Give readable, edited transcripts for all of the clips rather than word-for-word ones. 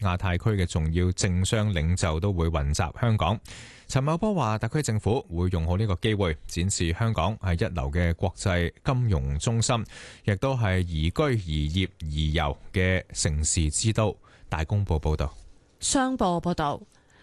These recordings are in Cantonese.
亞太區嘅重要政商領袖都會雲集香港。陳茂波話，特區政府會用好呢個機會，展示香港係一流嘅國際金融中心，亦都係宜居、宜業、宜遊嘅城市之都。大公報報道。 商報報道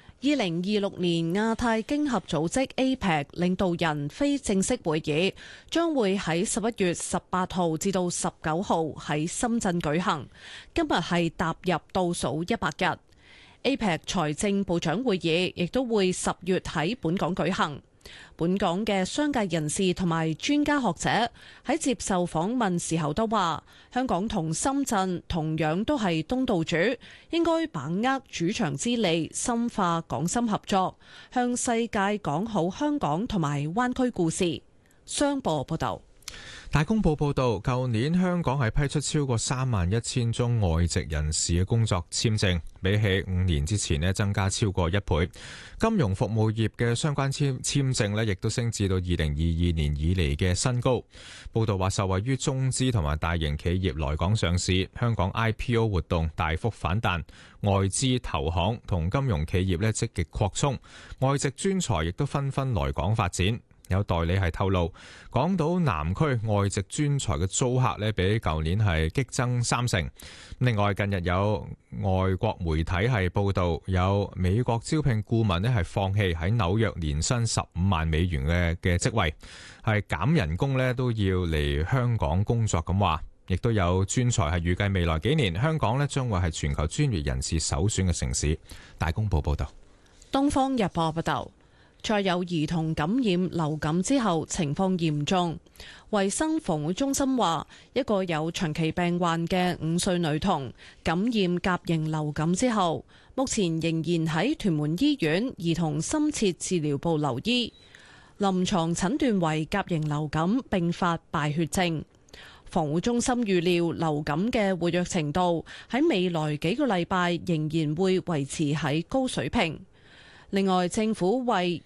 ，2026年亞太經合組織 APEC 領導人非正式會議將會喺11月18號至到19號喺深圳舉行。今日係踏入倒數100日。APEC 財政部長會議亦都會10月喺本港舉行。本港嘅商界人士同埋專家學者喺接受訪問時候都話，香港同深圳同樣都係東道主，應該把握主場之利，深化港深合作，向世界講好香港同埋灣區故事。商報報道。 大公報報導，舊年香港係批出超過31000宗外籍人士嘅工作簽證，比起5年之前增加超過1倍。金融服務業嘅相關簽證亦都升至到2022年以嚟嘅新高。報導話，受惠於中資同埋大型企業來港上市，香港 IPO 活動大幅反彈，外資投行同金融企業積極擴充，外籍專才亦都紛紛來港發展。有代理係透露，港島南區外籍專才嘅租客比舊年係激增30%。另外，近日有外國媒體係報道，有美國招聘顧問係放棄喺紐約年薪15萬美元嘅職位，係減人工都要嚟香港工作咁話。亦都有專才係預計未來幾年香港將會係全球專業人士首選嘅城市。大公報報道。 東方日報報道。再有兒童感染流感之後情況嚴重，衛生防護中心話，一個有長期病患嘅5歲女童感染甲型流感之後，目前仍然喺屯門醫院兒童深切治療部留醫，臨床診斷為甲型流感併發敗血症。防護中心預料流感嘅活躍程度喺未來幾個禮拜仍然會維持喺高水平。另外，政府為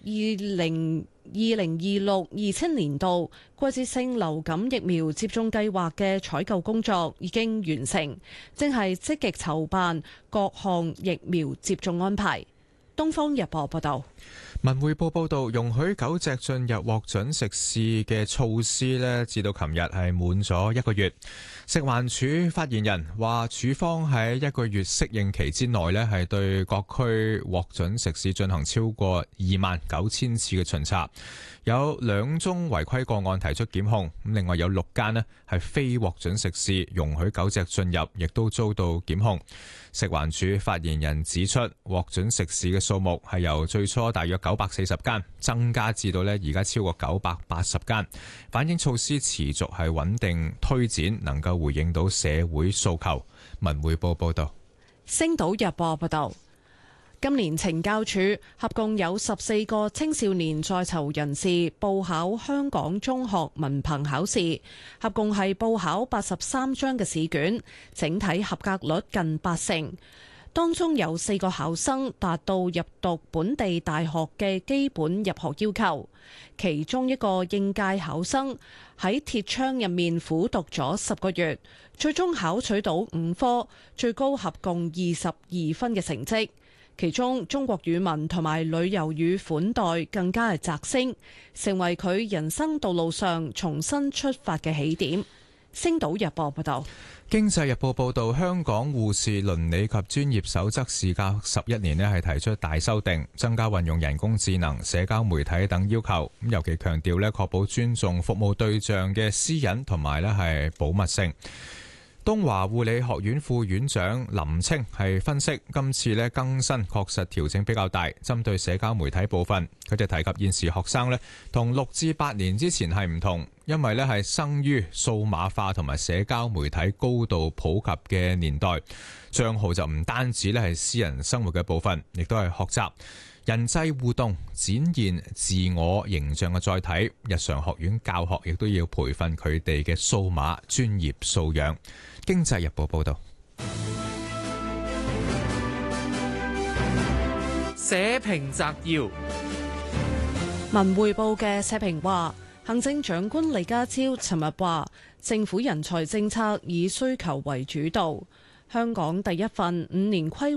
2026-27年度季節性流感疫苗接種計劃嘅採購工作已經完成，正係積極籌辦各項疫苗接種安排。東方日報報道。 文匯報報道，容許狗隻進入獲准食肆嘅措施至到琴日係滿咗1個月。食環署發言人話，署方喺1個月適應期之內係對各區獲准食肆進行超過29000次嘅巡查，有2宗違規個案提出檢控，另外有6間係非獲准食肆容許狗隻進入，亦都遭到檢控。食環署發言人指出，獲准食肆嘅數目係由最初大約940間增加至到而家超過980間，反映措施持續係穩定推展，能夠回應到社會訴求。文匯報報道。 星島日報報道，今年懲教署合共有14個青少年在囚人士報考香港中學文憑考試，合共係報考83張嘅試卷，整體合格率近80%。當中有4個考生達到入讀本地大學嘅基本入學要求，其中一個應屆考生喺鐵窗入面苦讀咗10個月，最終考取到5科，最高合共22分嘅成績。其中中國語文同埋旅遊語款待更加係摘星，成為佢人生道路上重新出發嘅起點。星島日報報道。 經濟日報報道，香港護士倫理及專業守則事隔11年係提出大修訂，增加運用人工智能、社交媒體等要求，尤其強調確保尊重服務對象嘅私隱同埋係保密性。東華護理學院副院長林清係分析，今次更新確實調整比較大，針對社交媒體部分，佢哋提及現時學生同6至8年之前係唔同，因為係生於數碼化同埋社交媒體高度普及嘅年代，賬號就唔單止係私人生活嘅部分，亦都係學習人際互動、展現自我形象嘅載體。日常學院教學亦都要培訓佢哋嘅數碼專業素養。經濟日報報道。 社評摘要。 文匯報嘅社評話，行政長官李家超尋日話，政府人才政策以需求為主導，香港第一份5年規